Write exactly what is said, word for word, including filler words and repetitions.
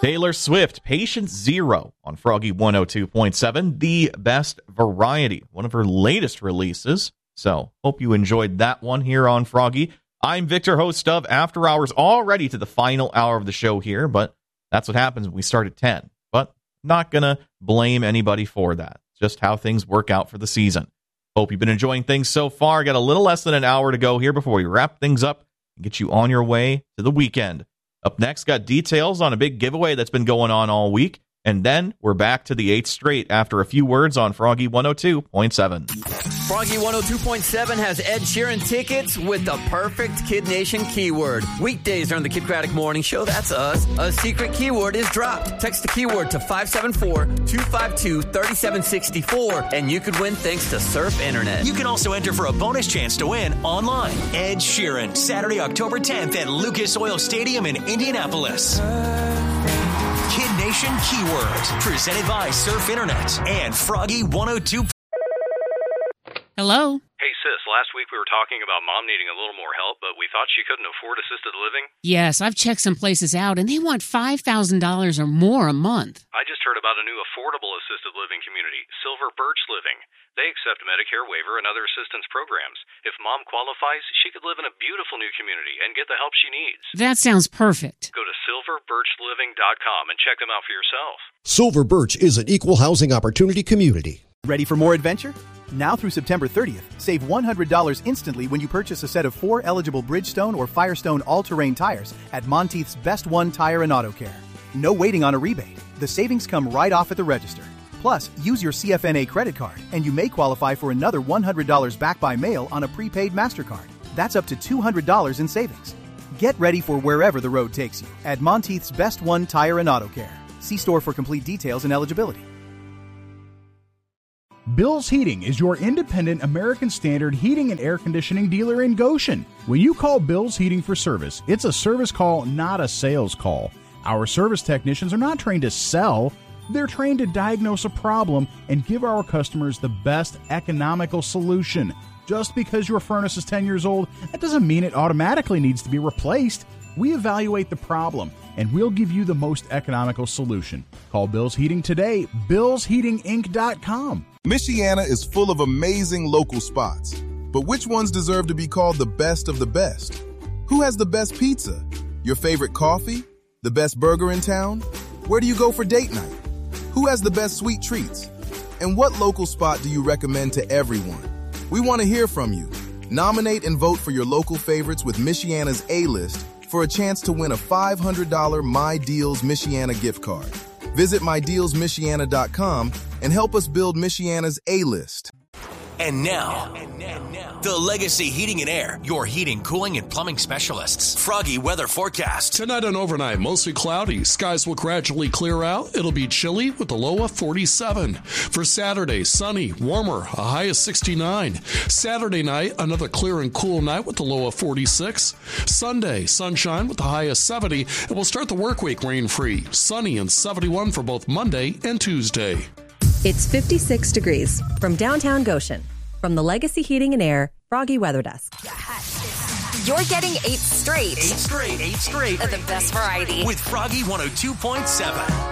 Taylor Swift, Patient Zero on Froggy one oh two point seven, the best variety, one of her latest releases. So, hope you enjoyed that one here on Froggy. I'm Victor, host of After Hours, already to the final hour of the show here, but that's what happens when we start at ten. But not going to blame anybody for that. It's just how things work out for the season. Hope you've been enjoying things so far. Got a little less than an hour to go here before we wrap things up and get you on your way to the weekend. Up next, got details on a big giveaway that's been going on all week. And then we're back to the eighth straight after a few words on Froggy one oh two point seven. Froggy one oh two point seven has Ed Sheeran tickets with the perfect Kid Nation keyword. Weekdays during the Kid Craddock Morning Show, that's us. A secret keyword is dropped. Text the keyword to five seven four, two five two, three seven six four, and you could win thanks to Surf Internet. You can also enter for a bonus chance to win online. Ed Sheeran, Saturday, October tenth at Lucas Oil Stadium in Indianapolis. Kid Nation Keywords, presented by Surf Internet and Froggy one oh two. Hello? Hey, sis, last week we were talking about Mom needing a little more help, but we thought she couldn't afford assisted living. Yes, I've checked some places out, and they want five thousand dollars or more a month. I just heard about a new affordable assisted living community, Silver Birch Living. They accept Medicare waiver and other assistance programs. If Mom qualifies, she could live in a beautiful new community and get the help she needs. That sounds perfect. Go to silver birch living dot com and check them out for yourself. Silver Birch is an equal housing opportunity community. Ready for more adventure? Now through September thirtieth, save one hundred dollars instantly when you purchase a set of four eligible Bridgestone or Firestone all-terrain tires at Monteith's Best One Tire and Auto Care. No waiting on a rebate. The savings come right off at the register. Plus, use your C F N A credit card, and you may qualify for another one hundred dollars back by mail on a prepaid MasterCard. That's up to two hundred dollars in savings. Get ready for wherever the road takes you at Monteith's Best One Tire and Auto Care. See store for complete details and eligibility. Bill's Heating is your independent American Standard heating and air conditioning dealer in Goshen. When you call Bill's Heating for service, it's a service call, not a sales call. Our service technicians are not trained to sell. They're trained to diagnose a problem and give our customers the best economical solution. Just because your furnace is ten years old, that doesn't mean it automatically needs to be replaced. We evaluate the problem, and we'll give you the most economical solution. Call Bill's Heating today, bills heating inc dot com. Michiana is full of amazing local spots, but which ones deserve to be called the best of the best? Who has the best pizza? Your favorite coffee? The best burger in town? Where do you go for date night? Who has the best sweet treats? And what local spot do you recommend to everyone? We want to hear from you. Nominate and vote for your local favorites with Michiana's A-List for a chance to win a five hundred dollars My Deals Michiana gift card. Visit my deals michiana dot com and help us build Michiana's A-List. And now, and now, now, the Legacy Heating and Air, your heating, cooling, and plumbing specialists. Froggy weather forecast. Tonight and overnight, mostly cloudy. Skies will gradually clear out. It'll be chilly with a low of forty-seven. For Saturday, sunny, warmer, a high of sixty-nine. Saturday night, another clear and cool night with a low of forty-six. Sunday, sunshine with a high of seventy. And we'll start the work week rain-free. Sunny and seventy-one for both Monday and Tuesday. It's fifty-six degrees from downtown Goshen. From the Legacy Heating and Air, Froggy Weather Desk. You're getting eight straight. Eight straight, eight straight. Of the best variety. With Froggy one oh two point seven.